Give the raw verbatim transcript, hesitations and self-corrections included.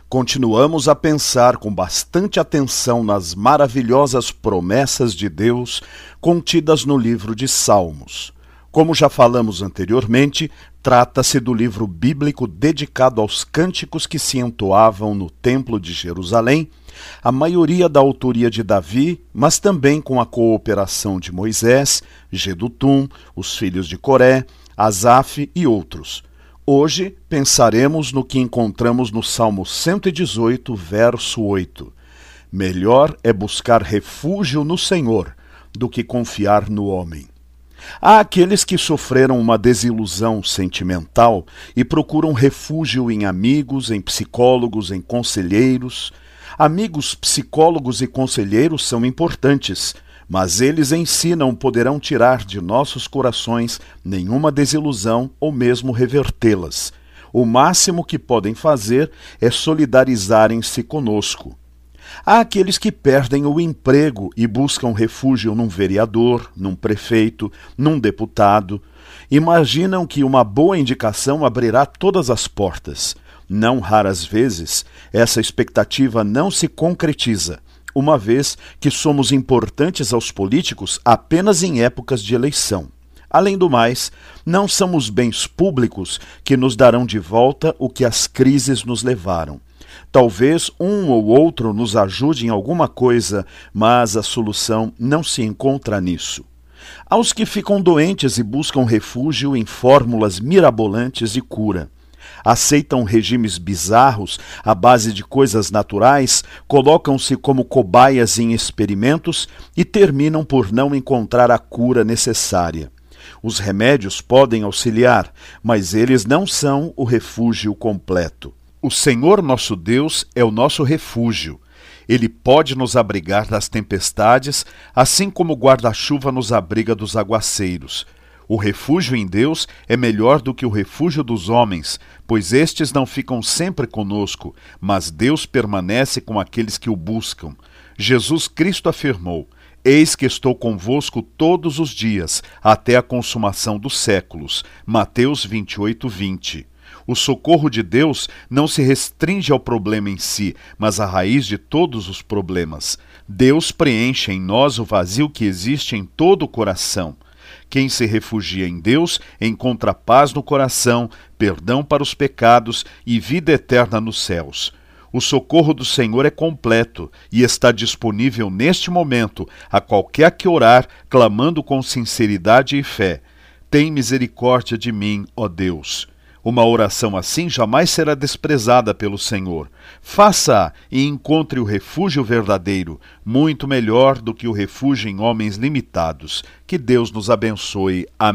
Continuamos a pensar com bastante atenção nas maravilhosas promessas de Deus contidas no livro de Salmos. Como já falamos anteriormente, trata-se do livro bíblico dedicado aos cânticos que se entoavam no Templo de Jerusalém, a maioria da autoria de Davi, mas também com a cooperação de Moisés, Jedutum, os filhos de Coré, Asaf e outros. Hoje pensaremos no que encontramos no Salmo cento e dezoito, verso oito. Melhor é buscar refúgio no Senhor do que confiar no homem. Há aqueles que sofreram uma desilusão sentimental e procuram refúgio em amigos, em psicólogos, em conselheiros. Amigos, psicólogos e conselheiros são importantes, mas eles em si não poderão tirar de nossos corações nenhuma desilusão ou mesmo revertê-las. O máximo que podem fazer é solidarizarem-se conosco. Há aqueles que perdem o emprego e buscam refúgio num vereador, num prefeito, num deputado. Imaginam que uma boa indicação abrirá todas as portas. Não raras vezes, essa expectativa não se concretiza, uma vez que somos importantes aos políticos apenas em épocas de eleição. Além do mais, não são os bens públicos que nos darão de volta o que as crises nos levaram. Talvez um ou outro nos ajude em alguma coisa, mas a solução não se encontra nisso. Aos que ficam doentes e buscam refúgio em fórmulas mirabolantes de cura. Aceitam regimes bizarros à base de coisas naturais, colocam-se como cobaias em experimentos e terminam por não encontrar a cura necessária. Os remédios podem auxiliar, mas eles não são o refúgio completo. O Senhor nosso Deus é o nosso refúgio. Ele pode nos abrigar das tempestades, assim como o guarda-chuva nos abriga dos aguaceiros. O refúgio em Deus é melhor do que o refúgio dos homens, pois estes não ficam sempre conosco, mas Deus permanece com aqueles que o buscam. Jesus Cristo afirmou: Eis que estou convosco todos os dias, até a consumação dos séculos. Mateus vinte e oito, vinte. O socorro de Deus não se restringe ao problema em si, mas à raiz de todos os problemas. Deus preenche em nós o vazio que existe em todo o coração. Quem se refugia em Deus encontra paz no coração, perdão para os pecados e vida eterna nos céus. O socorro do Senhor é completo e está disponível neste momento a qualquer que orar, clamando com sinceridade e fé. Tem misericórdia de mim, ó Deus. Uma oração assim jamais será desprezada pelo Senhor. Faça-a e encontre o refúgio verdadeiro, muito melhor do que o refúgio em homens limitados. Que Deus nos abençoe. Amém.